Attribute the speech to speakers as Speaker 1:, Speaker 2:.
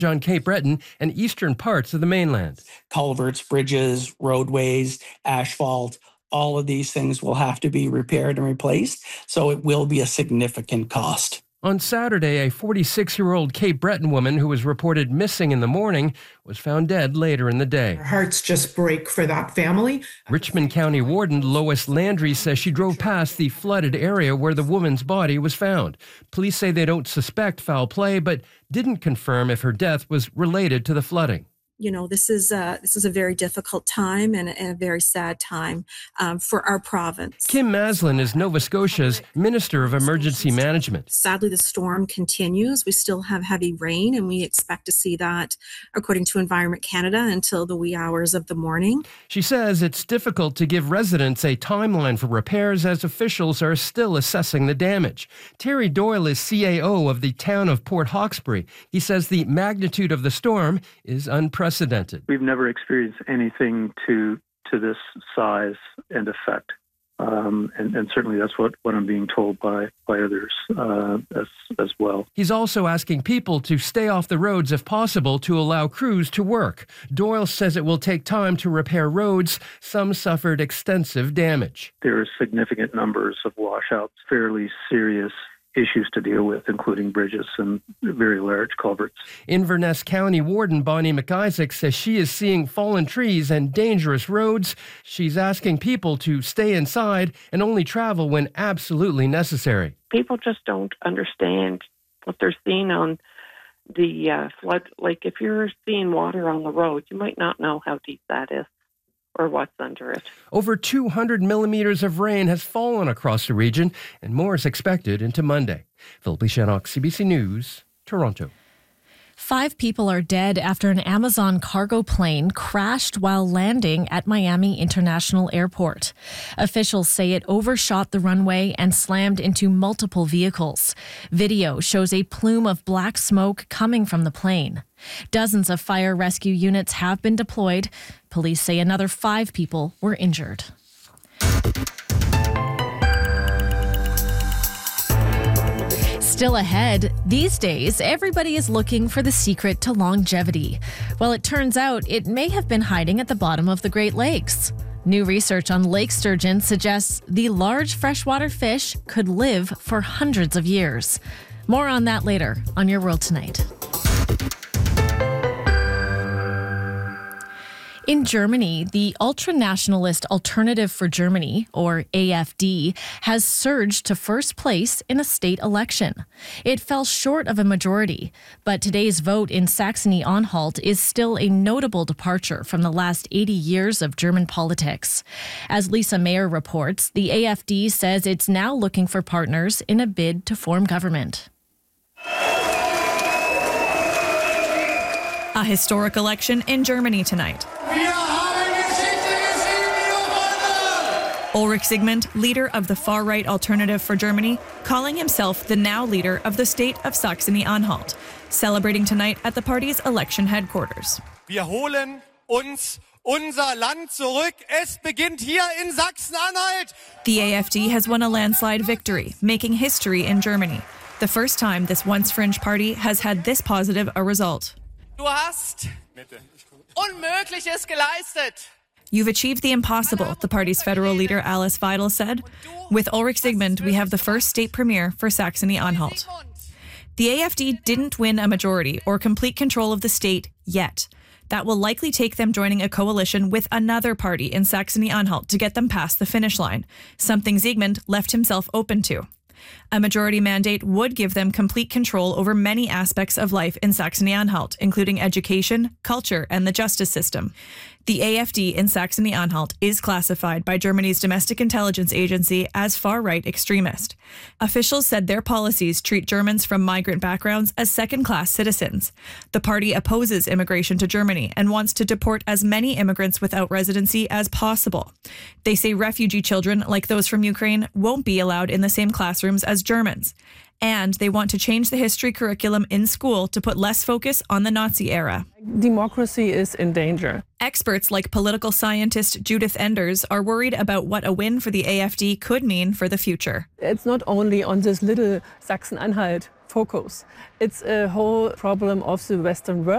Speaker 1: on Cape Breton and eastern parts of the mainland.
Speaker 2: Culverts, bridges, roadways, asphalt, all of these things will have to be repaired and replaced, so it will be a significant cost.
Speaker 1: On Saturday, a 46-year-old Cape Breton woman who was reported missing in the morning was found dead later in the day.
Speaker 3: Our hearts just break for that family.
Speaker 1: Richmond County Warden Lois Landry says she drove past the flooded area where the woman's body was found. Police say they don't suspect foul play, but didn't confirm if her death was related to the flooding.
Speaker 4: You know, this is a very difficult time and a very sad time for our province.
Speaker 1: Kim Maslin is Nova Scotia's Minister of Emergency Management.
Speaker 4: Sadly, the storm continues. We still have heavy rain, and we expect to see that, according to Environment Canada, until the wee hours of the morning.
Speaker 1: She says it's difficult to give residents a timeline for repairs as officials are still assessing the damage. Terry Doyle is CAO of the town of Port Hawkesbury. He says the magnitude of the storm is unprecedented.
Speaker 5: We've never experienced anything to this size and effect. And certainly that's what I'm being told by others as well.
Speaker 1: He's also asking people to stay off the roads if possible to allow crews to work. Doyle says it will take time to repair roads. Some suffered extensive damage.
Speaker 5: There are significant numbers of washouts, fairly serious issues to deal with, including bridges and very large culverts.
Speaker 1: Inverness County Warden Bonnie McIsaac says she is seeing fallen trees and dangerous roads. She's asking people to stay inside and only travel when absolutely necessary.
Speaker 6: People just don't understand what they're seeing on the flood. Like if you're seeing water on the road, you might not know how deep that is or what's under it.
Speaker 1: Over 200 millimeters of rain has fallen across the region, and more is expected into Monday. Philippe Chanock, CBC News, Toronto.
Speaker 7: 5 people are dead after an Amazon cargo plane crashed while landing at Miami International Airport. Officials say it overshot the runway and slammed into multiple vehicles. Video shows a plume of black smoke coming from the plane. Dozens of fire rescue units have been deployed. Police say another 5 people were injured. Still ahead, these days, everybody is looking for the secret to longevity. Well, it turns out it may have been hiding at the bottom of the Great Lakes. New research on lake sturgeon suggests the large freshwater fish could live for hundreds of years. More on that later on Your World Tonight. In Germany, the ultranationalist Alternative for Germany, or AfD, has surged to first place in a state election. It fell short of a majority, but today's vote in Saxony-Anhalt is still a notable departure from the last 80 years of German politics. As Lisa Mayer reports, the AfD says it's now looking for partners in a bid to form government.
Speaker 8: A historic election in Germany tonight. Ulrich Siegmund, leader of the far-right Alternative for Germany, calling himself the now leader of the state of Saxony-Anhalt, celebrating tonight at the party's election headquarters.
Speaker 9: Wir holen uns unser Land zurück. Es beginnt hier in Sachsen-Anhalt.
Speaker 8: The AfD has won a landslide victory, making history in Germany. The first time this once fringe party has had this positive a result.
Speaker 9: Du hast Unmögliches geleistet.
Speaker 8: You've achieved the impossible, the party's federal leader Alice Weidel said. With Ulrich Siegmund, we have the first state premier for Saxony-Anhalt. The AfD didn't win a majority or complete control of the state yet. That will likely take them joining a coalition with another party in Saxony-Anhalt to get them past the finish line, something Siegmund left himself open to. A majority mandate would give them complete control over many aspects of life in Saxony-Anhalt, including education, culture, and the justice system. The AfD in Saxony-Anhalt is classified by Germany's domestic intelligence agency as far-right extremist. Officials said their policies treat Germans from migrant backgrounds as second-class citizens. The party opposes immigration to Germany and wants to deport as many immigrants without residency as possible. They say refugee children, like those from Ukraine, won't be allowed in the same classrooms as Germans. And they want to change the history curriculum in school to put less focus on the Nazi era.
Speaker 10: Democracy is in danger.
Speaker 8: Experts like political scientist Judith Enders are worried about what a win for the AfD could mean for the future.
Speaker 10: It's not only on this little Sachsen-Anhalt focus. It's a whole problem of the Western world.